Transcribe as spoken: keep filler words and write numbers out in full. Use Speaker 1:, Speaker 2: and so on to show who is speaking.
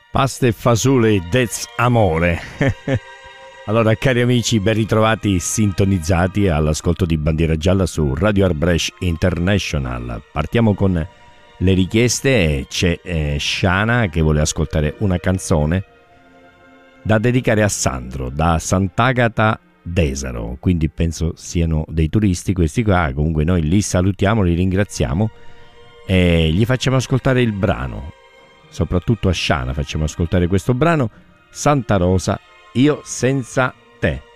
Speaker 1: Pasta e fasole, that's amore. Allora, cari amici, ben ritrovati, sintonizzati all'ascolto di Bandiera Gialla su Radio Arbresh International. Partiamo con le richieste. C'è eh, Shana che vuole ascoltare una canzone da dedicare a Sandro, da Sant'Agata d'Esaro, quindi penso siano dei turisti questi qua. Comunque noi li salutiamo, li ringraziamo e gli facciamo ascoltare il brano. Soprattutto a Shana facciamo ascoltare questo brano, Santa Rosa, io senza te.